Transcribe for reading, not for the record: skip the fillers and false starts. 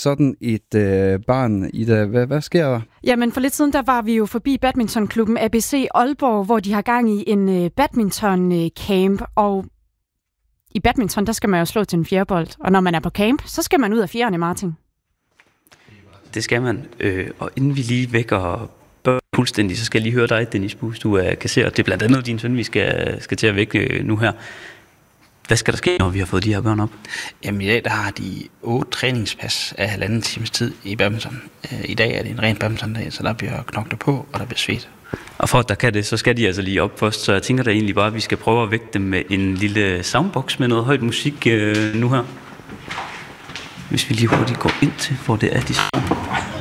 sådan et barn, Ida? Hvad sker der? Jamen, for lidt siden, der var vi jo forbi badmintonklubben ABC Aalborg, hvor de har gang i en badmintoncamp, og i badminton, der skal man jo slå til en fjerbold, og når man er på camp, så skal man ud af fjerne, Martin. Det skal man, og inden vi lige vækker børn fuldstændig, så skal jeg lige høre dig, Dennis Buus, du er kasserer. Det er blandt andet din søn, vi skal til at vække nu her. Hvad skal der ske, når vi har fået de her børn op? Jamen i dag der har de 8 træningspas af 1,5 times tid i badminton. I dag er det en ren badmintondag, så der bliver knoklet på, og der bliver svedt. Og for at der kan det, så skal de altså lige op først, så jeg tænker da egentlig bare, at vi skal prøve at vække dem med en lille soundbox med noget højt musik nu her. Hvis vi lige hurtigt går ind til, hvor det er, de står.